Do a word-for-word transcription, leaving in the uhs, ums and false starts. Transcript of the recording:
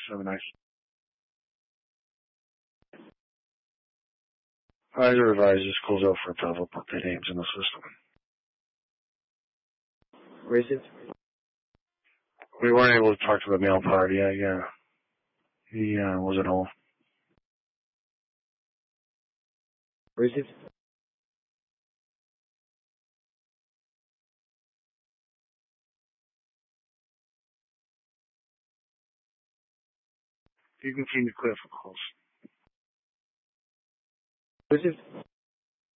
Have a nice. Either advise this calls out for a put their names in the system. Where is it? We weren't able to talk to the male party. Yeah, yeah. He uh, was at home. Where is it? You can keep me clear for calls. Where is it?